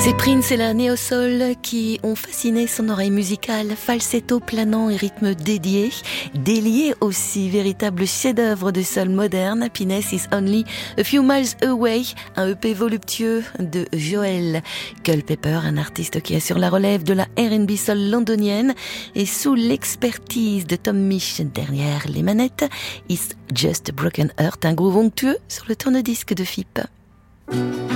C'est Prince et la néo-soul qui ont fasciné son oreille musicale, falsetto planant et rythme dédié, délié aussi, véritable chef-d'œuvre de soul moderne. Happiness is only a few miles away, un EP voluptueux de Joel Culpepper, un artiste qui assure la relève de la R&B soul londonienne et sous l'expertise de Tom Misch derrière les manettes. It's Just Broken Heart, un groove onctueux sur le tourne-disque de FIP.